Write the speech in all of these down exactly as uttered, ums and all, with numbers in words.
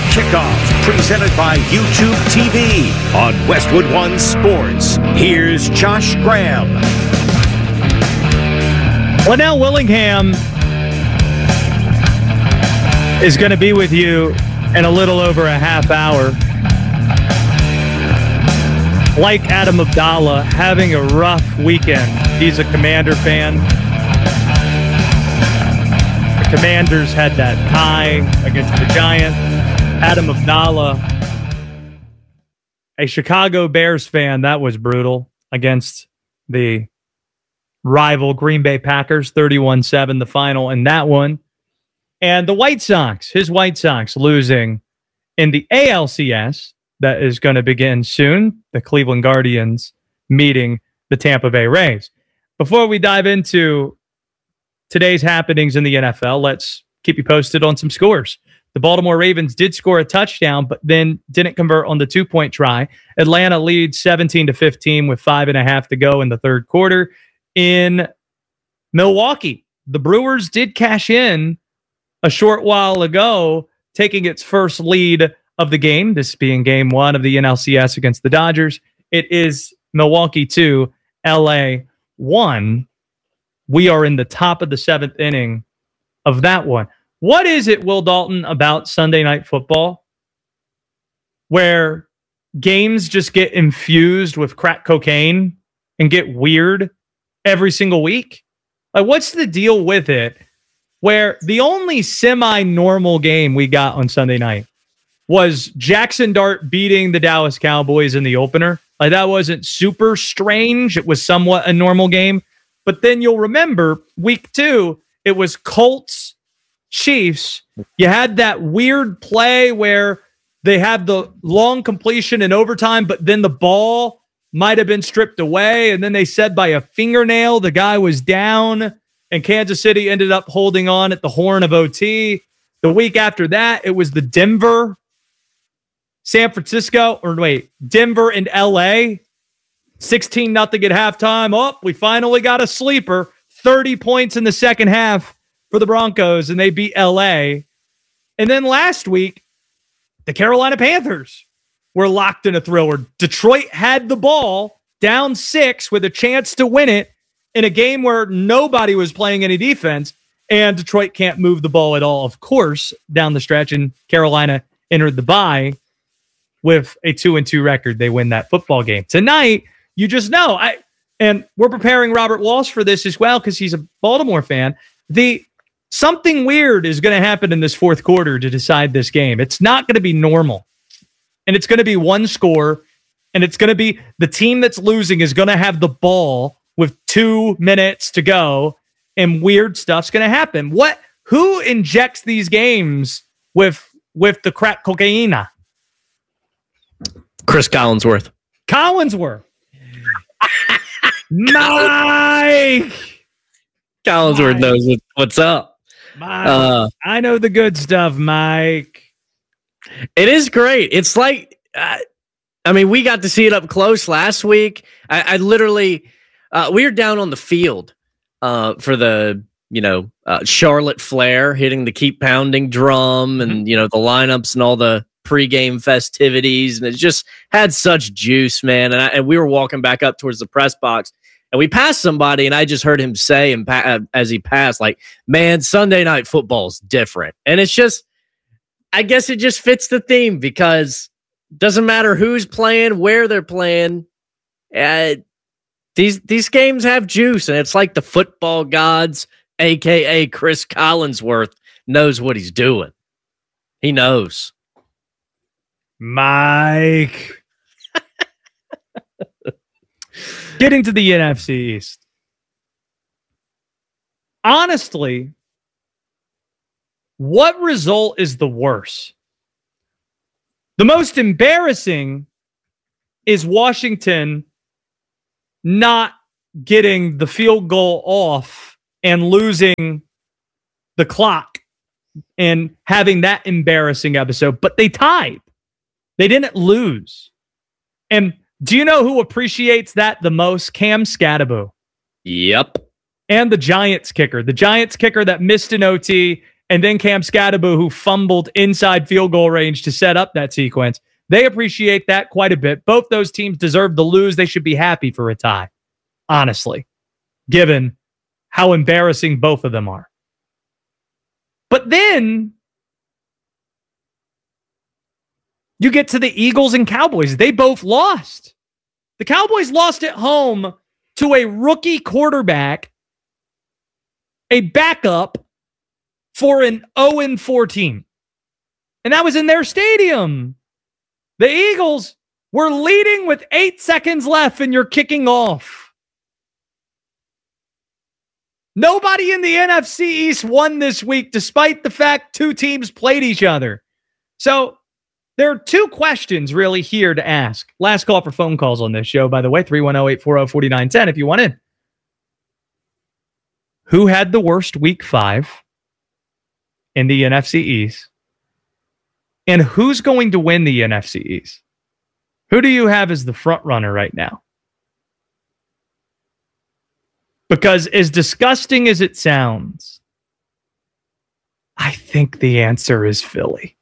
Kickoff, presented by YouTube T V on Westwood One Sports. Here's Josh Graham. Linnell Willingham is going to be with you in a little over a half hour. Like Adam Abdallah, having a rough weekend. He's a Commander fan. The Commanders had that tie against the Giants. Adam Abdallah, a Chicago Bears fan, that was brutal against the rival Green Bay Packers, thirty-one seven, the final in that one. And the White Sox, his White Sox losing in the A L C S that is going to begin soon. The Cleveland Guardians meeting the Tampa Bay Rays. Before we dive into today's happenings in the N F L, let's keep you posted on some scores. The Baltimore Ravens did score a touchdown, but then didn't convert on the two-point try. Atlanta leads seventeen to fifteen with five and a half to go in the third quarter. In Milwaukee, the Brewers did cash in a short while ago, taking its first lead of the game, this being game one of the N L C S against the Dodgers. It is Milwaukee two, L A one. We are in the top of the seventh inning of that one. What is it, Will Dalton, about Sunday Night Football where games just get infused with crack cocaine and get weird every single week? Like, what's the deal with it where the only semi-normal game we got on Sunday night was Jackson Dart beating the Dallas Cowboys in the opener? Like, that wasn't super strange. It was somewhat a normal game. But then you'll remember week two, it was Colts Chiefs. You had that weird play where they had the long completion in overtime, but then the ball might have been stripped away. And then they said by a fingernail, the guy was down, and Kansas City ended up holding on at the horn of O T. The week after that, it was the Denver, San Francisco, or wait, Denver and L A. sixteen nothing at halftime. Oh, we finally got a sleeper. thirty points in the second half for the Broncos, and they beat L A. And then last week, the Carolina Panthers were locked in a thriller. Detroit had the ball down six with a chance to win it in a game where nobody was playing any defense, and Detroit can't move the ball at all, of course, down the stretch, and Carolina entered the bye with a two and two record. They win that football game. Tonight, you just know, I and we're preparing Robert Walsh for this as well because he's a Baltimore fan. The Something weird is going to happen in this fourth quarter to decide this game. It's not going to be normal. And it's going to be one score. And it's going to be the team that's losing is going to have the ball with two minutes to go. And weird stuff's going to happen. What? Who injects these games with, with the crack cocaine? Chris Collinsworth. Collinsworth. Mike. Collinsworth Mike. knows what's up. Mike, uh, I know the good stuff, Mike. It is great. It's like, uh, I mean, we got to see it up close last week. I, I literally, uh, we were down on the field uh, for the, you know, uh, Charlotte Flair hitting the keep pounding drum and, mm-hmm. you know, the lineups and all the pregame festivities. And it just had such juice, man. And, I, and we were walking back up towards the press box. And we passed somebody, and I just heard him say, and pa- as he passed, like, man, Sunday Night Football's different. And it's just, I guess it just fits the theme because it doesn't matter who's playing, where they're playing. Uh, these these games have juice, and it's like the football gods, a k a. Chris Collinsworth, knows what he's doing. He knows. Mike. Getting to the N F C East. Honestly, what result is the worst? The most embarrassing is Washington not getting the field goal off and losing the clock and having that embarrassing episode, but they tied. They didn't lose. And do you know who appreciates that the most? Cam Scatterbo. Yep. And the Giants kicker. The Giants kicker that missed an O T and then Cam Scatterbo, who fumbled inside field goal range to set up that sequence. They appreciate that quite a bit. Both those teams deserve to lose. They should be happy for a tie, honestly, given how embarrassing both of them are. But then you get to the Eagles and Cowboys. They both lost. The Cowboys lost at home to a rookie quarterback, a backup for an oh and four team. And that was in their stadium. The Eagles were leading with eight seconds left, and you're kicking off. Nobody in the N F C East won this week, despite the fact two teams played each other. So there are two questions really here to ask. Last call for phone calls on this show, by the way, three one zero, eight four zero, four nine one zero if you want in. Who had the worst week five in the N F C East? And who's going to win the N F C East? Who do you have as the front runner right now? Because as disgusting as it sounds, I think the answer is Philly.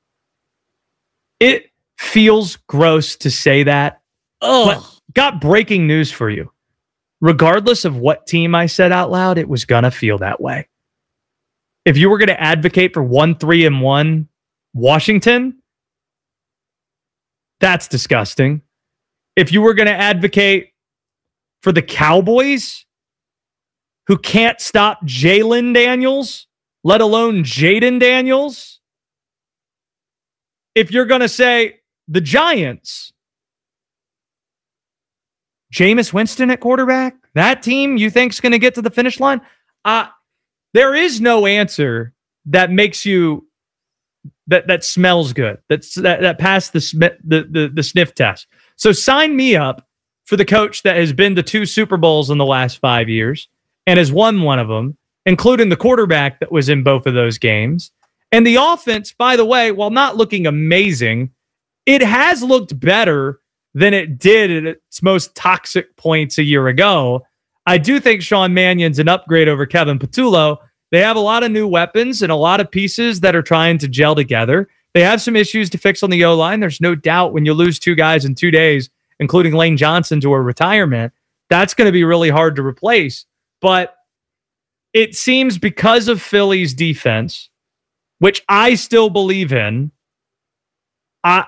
It feels gross to say that. Oh, but got breaking news for you. Regardless of what team I said out loud, it was going to feel that way. If you were going to advocate for one, three, and one Washington, that's disgusting. If you were going to advocate for the Cowboys, who can't stop Jalen Daniels, let alone Jaden Daniels. If you're going to say the Giants, Jameis Winston at quarterback, that team you think is going to get to the finish line? Uh, there is no answer that makes you, that that smells good, that's, that, that passed the, sm- the, the, the sniff test. So sign me up for the coach that has been to two Super Bowls in the last five years and has won one of them, including the quarterback that was in both of those games. And the offense, by the way, while not looking amazing, it has looked better than it did at its most toxic points a year ago. I do think Sean Mannion's an upgrade over Kevin Patullo. They have a lot of new weapons and a lot of pieces that are trying to gel together. They have some issues to fix on the O-line. There's no doubt when you lose two guys in two days, including Lane Johnson to a retirement, that's going to be really hard to replace. But it seems because of Philly's defense, which I still believe in, I,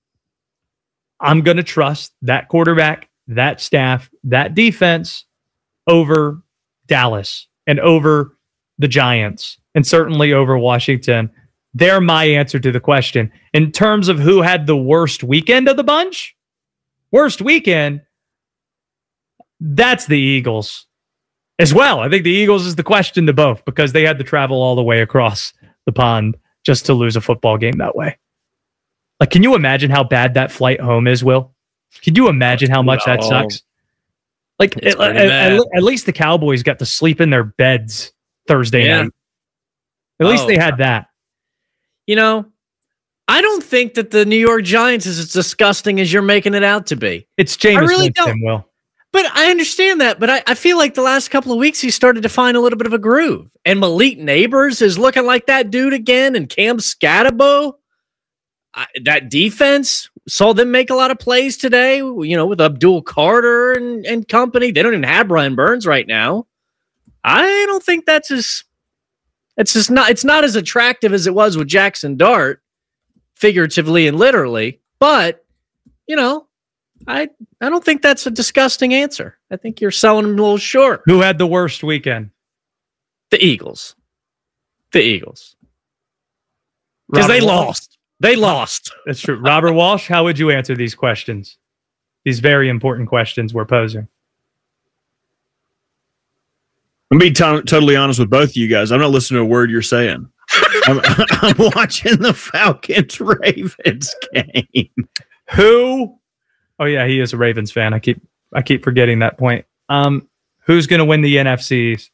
I'm going to trust that quarterback, that staff, that defense over Dallas and over the Giants and certainly over Washington. They're my answer to the question. In terms of who had the worst weekend of the bunch, worst weekend, that's the Eagles as well. I think the Eagles is the question to both because they had to travel all the way across the pond just to lose a football game that way. Like, can you imagine how bad that flight home is, Will? Can you imagine how much that sucks? Like, at, at, at, at least the Cowboys got to sleep in their beds Thursday yeah. night. At least oh. they had that. You know, I don't think that the New York Giants is as disgusting as you're making it out to be. It's Jameis I really Winston, don't. Will. But I understand that. But I, I feel like the last couple of weeks he started to find a little bit of a groove. And Malik Neighbors is looking like that dude again. And Cam Scatterbo, I, that defense, saw them make a lot of plays today, you know, with Abdul Carter and, and company. They don't even have Brian Burns right now. I don't think that's as, it's just not, it's not as attractive as it was with Jackson Dart, figuratively and literally. But, you know, I I don't think that's a disgusting answer. I think you're selling them a little short. Who had the worst weekend? The Eagles. The Eagles. Because they Walsh. lost. They lost. That's true. Robert Walsh, how would you answer these questions? These very important questions we're posing. I'm being t- totally honest with both of you guys. I'm not listening to a word you're saying. I'm, I'm watching the Falcons-Ravens game. Who... Oh yeah, he is a Ravens fan. I keep I keep forgetting that point. Um, who's going to win the N F Cs?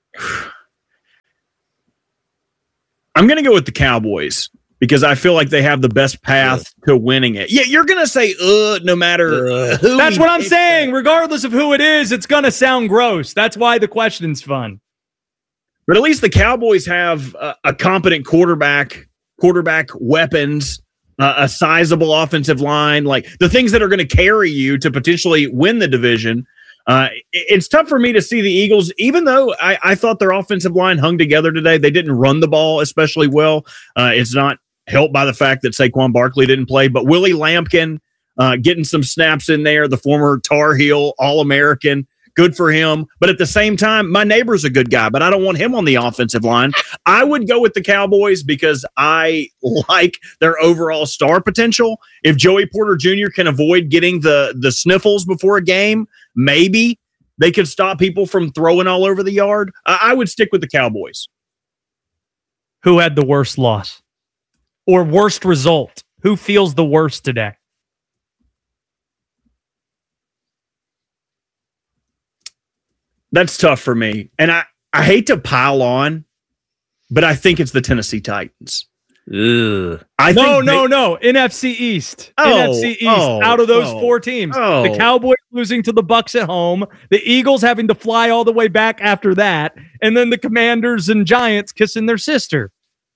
I'm going to go with the Cowboys because I feel like they have the best path yeah. to winning it. Yeah, you're going to say uh no matter uh, who. That's what I'm saying. Regardless of who it is, it's going to sound gross. That's why the question's fun. But at least the Cowboys have a, a competent quarterback, quarterback weapons, uh, a sizable offensive line, like the things that are going to carry you to potentially win the division. Uh, it, it's tough for me to see the Eagles, even though I, I thought their offensive line hung together today. They didn't run the ball especially well. Uh, it's not helped by the fact that Saquon Barkley didn't play, but Willie Lampkin uh, getting some snaps in there, the former Tar Heel All-American. Good for him. But at the same time, my neighbor's a good guy, but I don't want him on the offensive line. I would go with the Cowboys because I like their overall star potential. If Joey Porter Junior can avoid getting the, the sniffles before a game, maybe they could stop people from throwing all over the yard. I, I would stick with the Cowboys. Who had the worst loss or worst result? Who feels the worst today? That's tough for me. And I, I hate to pile on, but I think it's the Tennessee Titans. Ugh. I no, think no, they, no. N F C East. Oh, N F C East. Oh, out of those oh, four teams. Oh. The Cowboys losing to the Bucks at home. The Eagles having to fly all the way back after that. And then the Commanders and Giants kissing their sister.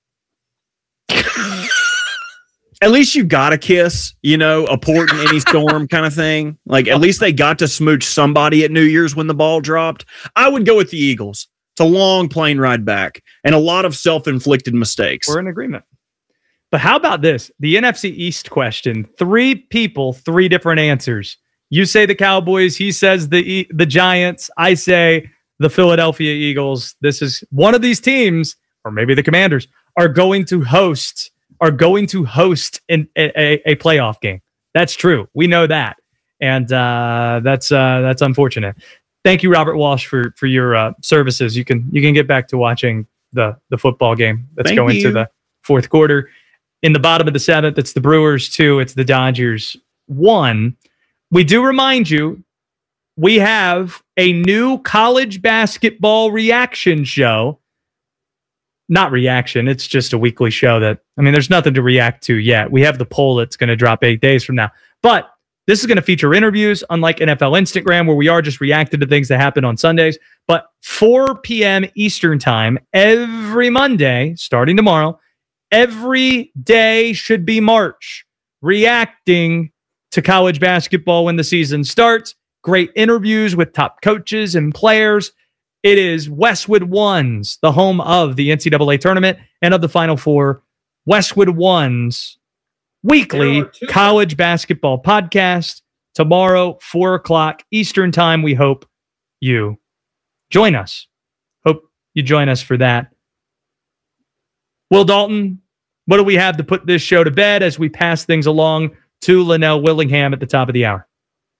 At least you got a kiss, you know, a port in any storm kind of thing. Like, at least they got to smooch somebody at New Year's when the ball dropped. I would go with the Eagles. It's a long plane ride back and a lot of self-inflicted mistakes. We're in agreement. But how about this? The N F C East question. Three people, three different answers. You say the Cowboys. He says the the Giants. I say the Philadelphia Eagles. This is one of these teams, or maybe the Commanders, are going to host are going to host in a, a, a playoff game. That's true. We know that. And uh, that's uh, that's unfortunate. Thank you, Robert Walsh, for for your uh, services. You can you can get back to watching the the football game that's Thank going you. to the fourth quarter. In the bottom of the seventh, it's the Brewers two, it's the Dodgers one. We do remind you, we have a new college basketball reaction show. Not reaction, it's just a weekly show that, I mean, there's nothing to react to yet. We have the poll that's going to drop eight days from now. But this is going to feature interviews, unlike N F L Instagram, where we are just reacting to things that happen on Sundays. But four p.m. Eastern time, every Monday, starting tomorrow, every day should be March, reacting to college basketball when the season starts. Great interviews with top coaches and players. It is Westwood One's, the home of the N C double A tournament and of the Final Four. Westwood One's weekly college basketball podcast. Tomorrow, four o'clock Eastern time. We hope you join us. Hope you join us for that. Will Dalton, what do we have to put this show to bed as we pass things along to Linnell Willingham at the top of the hour?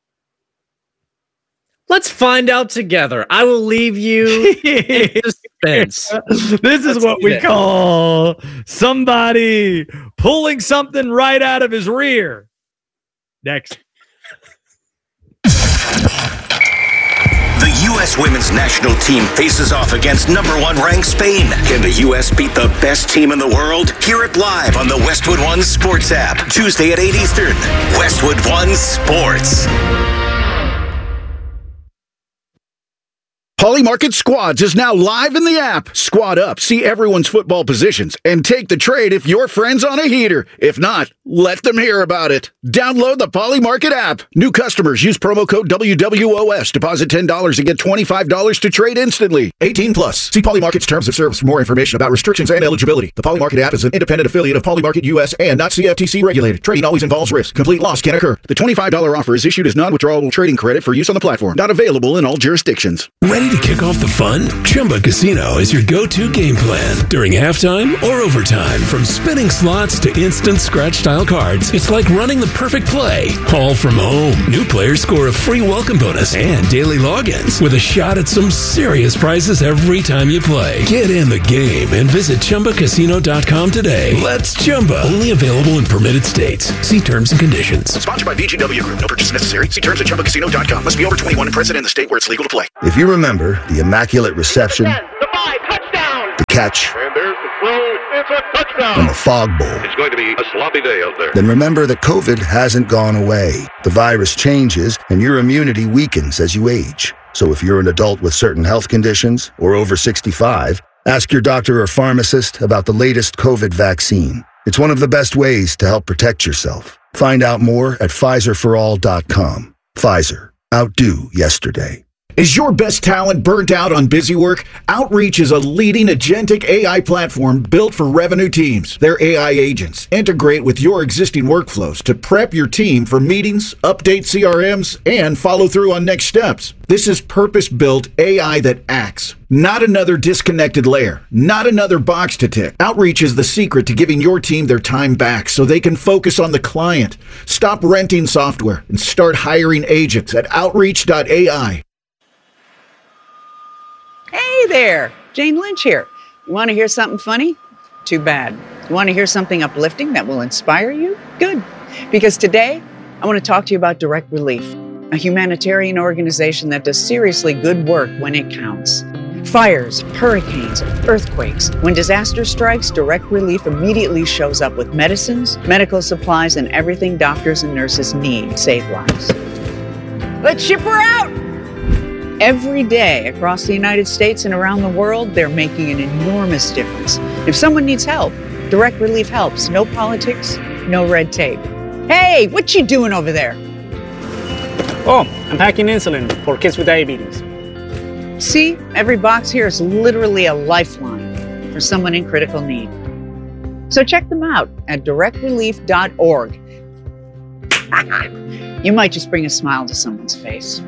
Let's find out together. I will leave you in suspense. This is Let's what we it. call somebody pulling something right out of his rear. Next. The U S women's national team faces off against number one ranked Spain. Can the U S beat the best team in the world? Hear it live on the Westwood One Sports app. Tuesday at eight Eastern. Westwood One Sports. Poly Market Squads is now live in the app. Squad up, see everyone's football positions, and take the trade if your friend's on a heater. If not, let them hear about it. Download the Poly Market app. New customers use promo code W W O S. Deposit ten dollars and get twenty-five dollars to trade instantly. eighteen plus. See Poly Market's terms of service for more information about restrictions and eligibility. The Poly Market app is an independent affiliate of Poly Market U S and not C F T C regulated. Trading always involves risk. Complete loss can occur. The twenty-five dollars offer is issued as non-withdrawable trading credit for use on the platform. Not available in all jurisdictions. Ready to kick off the fun? Chumba Casino is your go-to game plan during halftime or overtime. From spinning slots to instant scratch-style cards, it's like running the perfect play, all from home. New players score a free welcome bonus and daily logins with a shot at some serious prizes every time you play. Get in the game and visit Chumba Casino dot com today. Let's Chumba. Only available in permitted states. See terms and conditions. Sponsored by V G W Group. No purchase necessary. See terms at Chumba Casino dot com. Must be over twenty-one and present in the state where it's legal to play. If you remember the immaculate reception, the five, touchdown, the catch, and there's the throw. It's a touchdown. and the fog bowl, It's going to be a sloppy day out there. then remember that COVID hasn't gone away. The virus changes and your immunity weakens as you age. So if you're an adult with certain health conditions or over sixty-five, Ask your doctor or pharmacist about the latest COVID vaccine. It's one of the best ways to help protect yourself. Find out more at Pfizer for all dot com. Pfizer. Outdo yesterday. Is your best talent burnt out on busy work? Outreach is a leading agentic A I platform built for revenue teams. Their A I agents integrate with your existing workflows to prep your team for meetings, update C R Ms, and follow through on next steps. This is purpose-built A I that acts, not another disconnected layer, not another box to tick. Outreach is the secret to giving your team their time back so they can focus on the client. Stop renting software and start hiring agents at outreach dot A I. Hey there, Jane Lynch here. You want to hear something funny? Too bad. You want to hear something uplifting that will inspire you? Good. Because today, I want to talk to you about Direct Relief, a humanitarian organization that does seriously good work when it counts. Fires, hurricanes, earthquakes. When disaster strikes, Direct Relief immediately shows up with medicines, medical supplies, and everything doctors and nurses need to save lives. Let's ship her out! Every day across the United States and around the world, they're making an enormous difference. If someone needs help, Direct Relief helps. No politics, no red tape. Hey, what you doing over there? Oh, I'm packing insulin for kids with diabetes. See, every box here is literally a lifeline for someone in critical need. So check them out at direct relief dot org. You might just bring a smile to someone's face.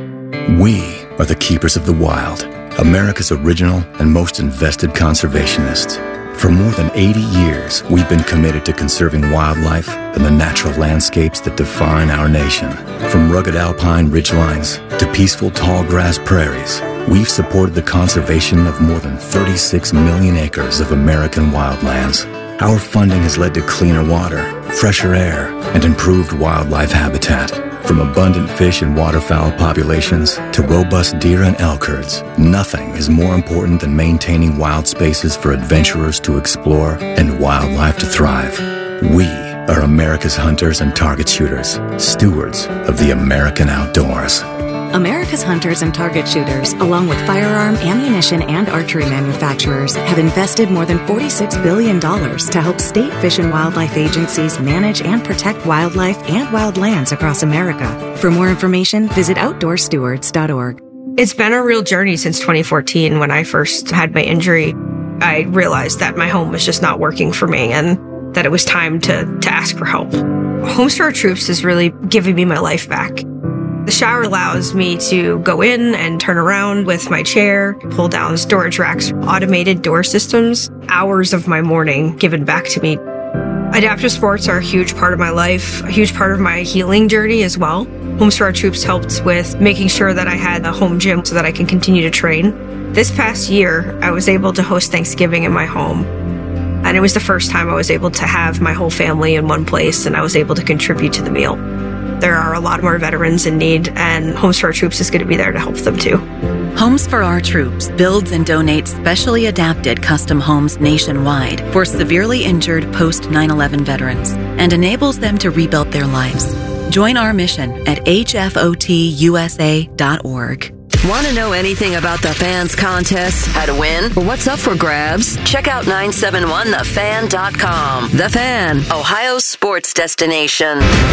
We are the keepers of the wild, America's original and most invested conservationists. For more than eighty years, we've been committed to conserving wildlife and the natural landscapes that define our nation. From rugged alpine ridgelines to peaceful tall grass prairies, we've supported the conservation of more than thirty-six million acres of American wildlands. Our funding has led to cleaner water, fresher air, and improved wildlife habitat. From abundant fish and waterfowl populations to robust deer and elk herds, nothing is more important than maintaining wild spaces for adventurers to explore and wildlife to thrive. We are America's hunters and target shooters, stewards of the American outdoors. America's hunters and target shooters, along with firearm, ammunition, and archery manufacturers, have invested more than forty-six billion dollars to help state fish and wildlife agencies manage and protect wildlife and wildlands across America. For more information, visit outdoor stewards dot org. It's been a real journey since twenty fourteen when I first had my injury. I realized that my home was just not working for me and that it was time to, to ask for help. Homes for Our Troops is really giving me my life back. The shower allows me to go in and turn around with my chair, pull down storage racks, automated door systems, hours of my morning given back to me. Adaptive sports are a huge part of my life, a huge part of my healing journey as well. Homes for Our Troops helped with making sure that I had a home gym so that I can continue to train. This past year, I was able to host Thanksgiving in my home. And it was the first time I was able to have my whole family in one place and I was able to contribute to the meal. There are a lot more veterans in need, and Homes for Our Troops is going to be there to help them too. Homes for Our Troops builds and donates specially adapted custom homes nationwide for severely injured post nine eleven veterans and enables them to rebuild their lives. Join our mission at H F O T U S A dot org. Want to know anything about the Fans contest, how to win, or what's up for grabs? Check out nine seven one the fan dot com. The Fan, Ohio's sports destination.